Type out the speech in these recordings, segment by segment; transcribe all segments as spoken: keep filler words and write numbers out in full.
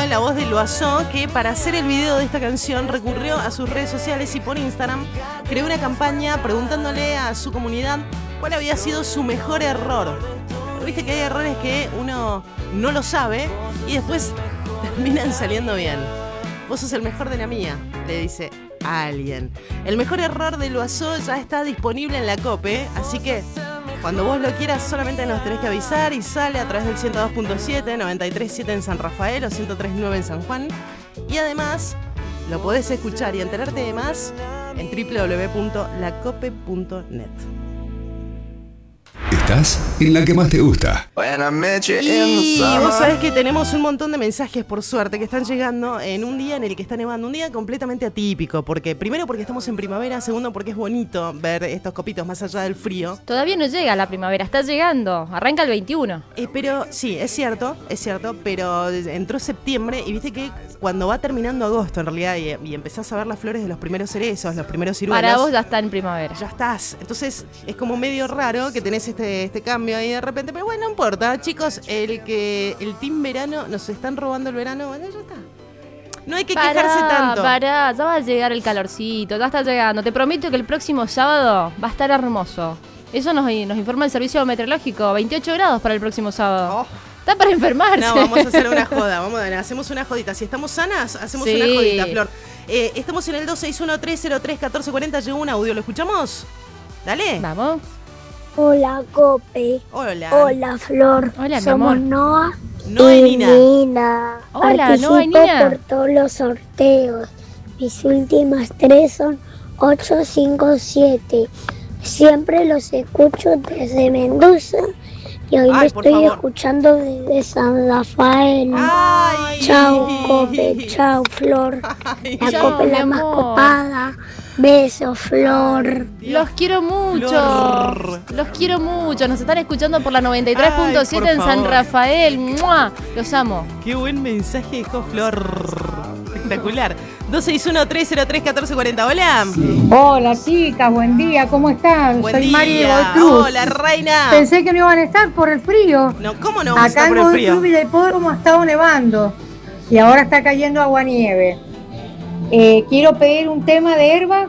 en la voz de Loazó, que para hacer el video de esta canción recurrió a sus redes sociales y por Instagram creó una campaña preguntándole a su comunidad cuál había sido su mejor error. Viste que hay errores que uno no lo sabe y después terminan saliendo bien. Vos sos el mejor de la mía, le dice a alguien. El mejor error de Loazó ya está disponible en la COPE, así que cuando vos lo quieras solamente nos tenés que avisar y sale a través del ciento dos punto siete, noventa y tres punto siete en San Rafael o ciento tres punto nueve en San Juan. Y además lo podés escuchar y enterarte de más en doble u doble u doble u punto la cope punto net. Estás en la que más te gusta. Y vos sabés que tenemos un montón de mensajes, por suerte, que están llegando en un día en el que está nevando. Un día completamente atípico, porque primero porque estamos en primavera, segundo porque es bonito ver estos copitos más allá del frío. Todavía no llega la primavera, está llegando, arranca el veintiuno. Eh, pero sí, es cierto, es cierto, pero entró septiembre y viste que cuando va terminando agosto en realidad y, y empezás a ver las flores de los primeros cerezos, los primeros ciruelos. Para vos ya está en primavera. Ya estás, entonces es como medio raro que tenés este, este cambio ahí de repente, pero bueno, no importa, chicos, el que el team verano nos están robando el verano, bueno, ya está. No hay que pará, quejarse tanto. Pará, ya va a llegar el calorcito, ya está llegando. Te prometo que el próximo sábado va a estar hermoso. Eso nos, nos informa el servicio meteorológico, veintiocho grados para el próximo sábado. Oh. Está para enfermarse. No, vamos a hacer una joda, vamos a, hacemos una jodita. Si estamos sanas, hacemos sí. una jodita, Flor. Eh, estamos en el dos seis uno, tres cero tres, uno cuatro cuatro cero, llegó un audio, ¿lo escuchamos? Dale. Vamos. Hola, Cope. Hola. Hola, Flor. Hola, mi Somos amor. Noah Noah y Nina. Nina. Hola, Participo Noah y Nina. por todos los sorteos. Mis últimas tres son ocho cinco siete. Siempre los escucho desde Mendoza y hoy Ay, lo estoy favor. escuchando desde San Rafael. Ay. Chau, Cope. Chau, Flor. Ay, La chau, Cope mi la más amor. copada. Besos, Flor. Los quiero mucho. Flor. Los quiero mucho. Nos están escuchando por la noventa y tres punto siete Ay, en por San favor. Rafael. ¡Mua! Los amo. Qué buen mensaje dejó Flor. Espectacular. dos seis uno, tres cero tres, uno cuatro cuatro cero. Hola. Hola chicas, buen día, ¿cómo están? Buen Soy día. Mari de Godoy Cruz. Hola, reina. Pensé que no iban a estar por el frío. No, ¿cómo no vamos a Acá estar en por el Godoy frío? Cruz Villa Hipódromo ha estado nevando y ahora está cayendo aguanieve. Eh, quiero pedir un tema de Herba,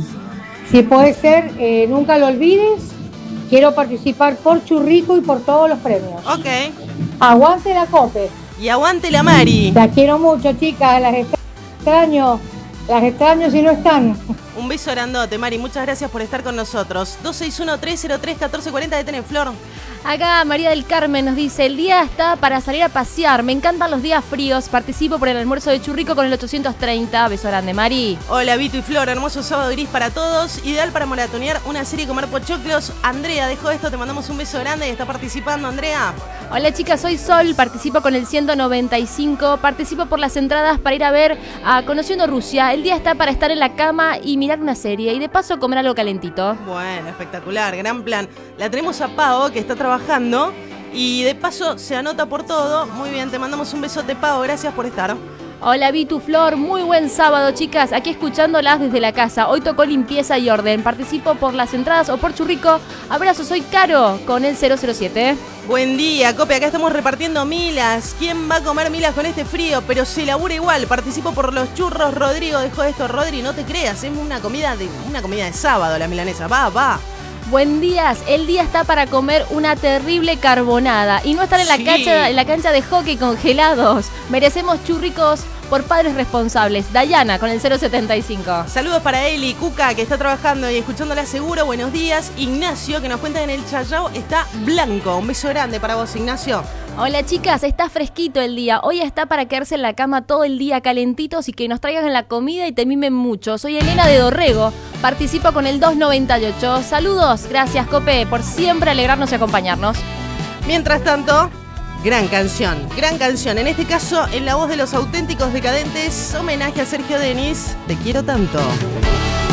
si puede ser, eh, nunca lo olvides. Quiero participar por Churrico y por todos los premios. Ok. Aguante la Cope. Y aguante la Mari. Las quiero mucho, chicas, las extraño, las extraño si no están. Un beso grandote, Mari. Muchas gracias por estar con nosotros. dos seis uno, tres cero tres, uno cuatro cuatro cero. Detén, Flor. Acá María del Carmen nos dice: el día está para salir a pasear. Me encantan los días fríos. Participo por el almuerzo de Churrico con el ochocientos treinta. Beso grande, Mari. Hola, Vito y Flor. Hermoso sábado gris para todos. Ideal para maratonear una serie y comer pochoclos. Andrea dejó esto. Te mandamos un beso grande y está participando, Andrea. Hola chicas, soy Sol, participo con el ciento noventa y cinco, participo por las entradas para ir a ver a Conociendo Rusia. El día está para estar en la cama y mirar una serie y de paso comer algo calentito. Bueno, espectacular, gran plan. La tenemos a Pau, que está trabajando y de paso se anota por todo. Muy bien, te mandamos un besote, Pau, gracias por estar. Hola Vitu, Flor, muy buen sábado chicas, aquí escuchándolas desde la casa. Hoy tocó limpieza y orden, participo por las entradas o por Churrico. Abrazo, soy Caro con el cero cero siete. Buen día, Cope, acá estamos repartiendo milas. ¿Quién va a comer milas con este frío? Pero se labura igual, participo por los churros. Rodrigo dejó esto. Rodri, no te creas, es una comida de, una comida de sábado la milanesa, va, va. Buen día, el día está para comer una terrible carbonada y no estar en la, Sí. cancha, en la cancha de hockey congelados. Merecemos churricos por padres responsables. Dayana con el cero setenta y cinco. Saludos para Eli, Cuca, que está trabajando y escuchándola seguro. Buenos días. Ignacio, que nos cuenta en el Chayao, está blanco. Un beso grande para vos, Ignacio. Hola chicas, está fresquito el día. Hoy está para quedarse en la cama todo el día calentitos y que nos traigan la comida y te mimen mucho. Soy Elena de Dorrego, participo con el dos noventa y ocho. Saludos, gracias Cope por siempre alegrarnos y acompañarnos. Mientras tanto, gran canción, gran canción. En este caso, en la voz de Los Auténticos Decadentes, homenaje a Sergio Denis. Te quiero tanto.